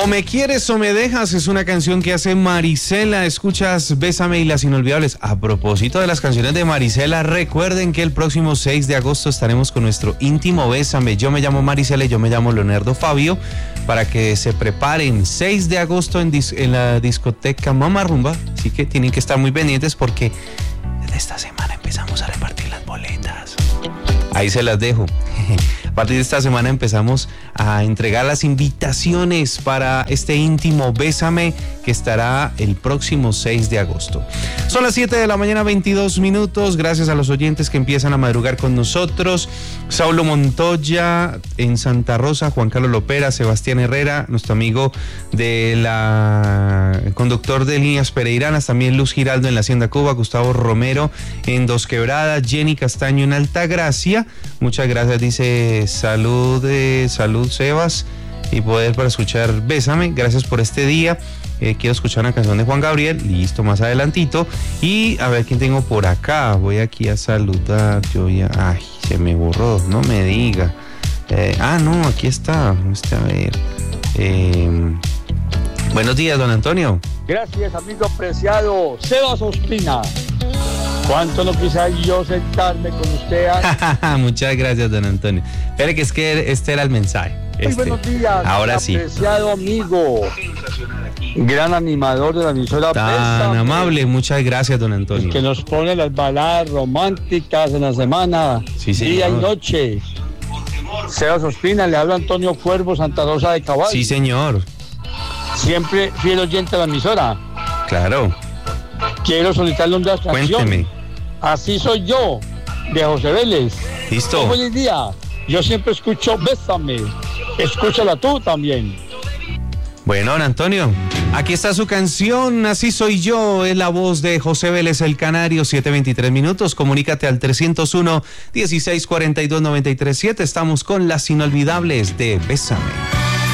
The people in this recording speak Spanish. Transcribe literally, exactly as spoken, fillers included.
O me quieres o me dejas es una canción que hace Marisela. Escuchas Bésame y las Inolvidables. A propósito de las canciones de Marisela, recuerden que el próximo seis de agosto estaremos con nuestro íntimo Bésame. Yo me llamo Marisela y yo me llamo Leonardo Fabio, para que se preparen. seis de agosto en, dis- en la discoteca Mama Rumba, así que tienen que estar muy pendientes porque desde esta semana empezamos a repartir las boletas. Ahí se las dejo. A partir de esta semana empezamos a entregar las invitaciones para este íntimo Bésame que estará el próximo seis de agosto. Son las siete de la mañana, veintidós minutos. Gracias a los oyentes que empiezan a madrugar con nosotros. Saulo Montoya en Santa Rosa, Juan Carlos Lopera, Sebastián Herrera, nuestro amigo de la conductor de líneas pereiranas, también Luz Giraldo en la Hacienda Cuba, Gustavo Romero en Dos Quebradas, Jenny Castaño en Altagracia. Muchas gracias, dice salud, eh, salud Sebas, y poder para escuchar Bésame. Gracias por este día. Eh, quiero escuchar una canción de Juan Gabriel, listo, más adelantito. Y a ver quién tengo por acá. Voy aquí a saludar. Yo ya, ay, se me borró, no me diga. Eh, ah, no, aquí está. Este, a ver. Eh, buenos días, don Antonio. Gracias, amigo apreciado Sebas Ospina. ¿Cuánto no quisiera yo sentarme con usted? Muchas gracias, don Antonio. Espere que es que este era el mensaje. Este. Muy buenos días. Ahora sí. Apreciado amigo, gran animador de la emisora. Tan Bésame, amable, muchas gracias, don Antonio. que nos pone las baladas románticas en la semana, Sí, día y señor. noche. Sebas Ospina, le habla Antonio Cuervo, Santa Rosa de Cabal. Sí, señor. Siempre fiel oyente de la emisora. Claro. Quiero solicitarle una canción. Cuénteme. Así soy yo, de José Vélez. Listo. Buen día. Yo siempre escucho Bésame. Escúchala tú también. Bueno, don Antonio, aquí está su canción, Así soy yo, es la voz de José Vélez el Canario, siete veintitrés minutos, comunícate al trescientos uno, dieciséis cuarenta y dos, noventa y tres siete, estamos con las inolvidables de Bésame.